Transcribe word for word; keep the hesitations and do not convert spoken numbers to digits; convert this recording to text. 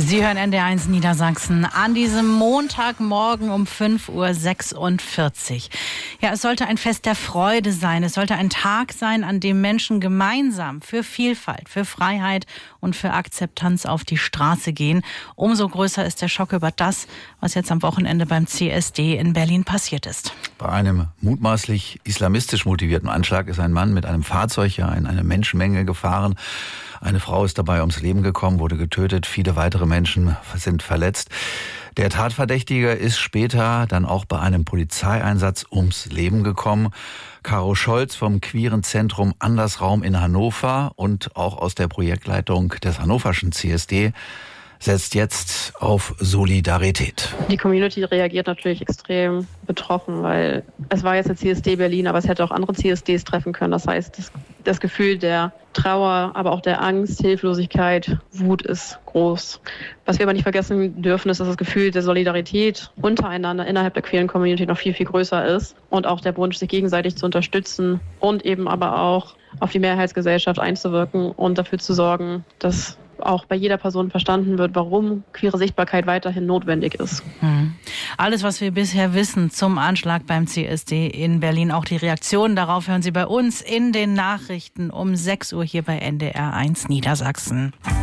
Sie hören N D R eins Niedersachsen an diesem Montagmorgen um fünf Uhr sechsundvierzig. Ja, es sollte ein Fest der Freude sein. Es sollte ein Tag sein, an dem Menschen gemeinsam für Vielfalt, für Freiheit und für Akzeptanz auf die Straße gehen. Umso größer ist der Schock über das, was jetzt am Wochenende beim C S D in Berlin passiert ist. Bei einem mutmaßlich islamistisch motivierten Anschlag ist ein Mann mit einem Fahrzeug ja in eine Menschenmenge gefahren. Eine Frau ist dabei ums Leben gekommen, wurde getötet. Viele weitere Menschen sind verletzt. Der Tatverdächtige ist später dann auch bei einem Polizeieinsatz ums Leben gekommen. Caro Scholz vom Queeren Zentrum Andersraum in Hannover und auch aus der Projektleitung des hannoverschen C S D setzt jetzt auf Solidarität. Die Community reagiert natürlich extrem betroffen, weil es war jetzt der C S D Berlin, aber es hätte auch andere C S Ds treffen können. Das heißt, das, das Gefühl der Trauer, aber auch der Angst, Hilflosigkeit, Wut ist groß. Was wir aber nicht vergessen dürfen, ist, dass das Gefühl der Solidarität untereinander innerhalb der queeren Community noch viel, viel größer ist und auch der Wunsch, sich gegenseitig zu unterstützen und eben aber auch auf die Mehrheitsgesellschaft einzuwirken und dafür zu sorgen, dass auch bei jeder Person verstanden wird, warum queere Sichtbarkeit weiterhin notwendig ist. Mhm. Alles, was wir bisher wissen zum Anschlag beim C S D in Berlin, auch die Reaktionen darauf, hören Sie bei uns in den Nachrichten um sechs Uhr hier bei N D R eins Niedersachsen.